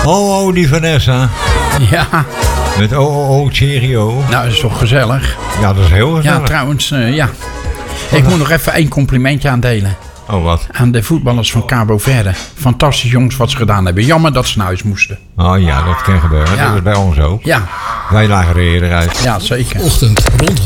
Oh, die Vanessa. Ja. Met cheerio. Nou, dat is toch gezellig. Ja, dat is heel gezellig. Ja, trouwens, ja. Ik moet nog even 1 complimentje aandelen. Oh, wat? Aan de voetballers van Cabo Verde. Fantastisch jongens wat ze gedaan hebben. Jammer dat ze naar huis moesten. Oh ja, dat kan gebeuren. Ja. Dat is bij ons ook. Ja. Wij lagen er eerder uit. Ja, zeker. Ochtend rond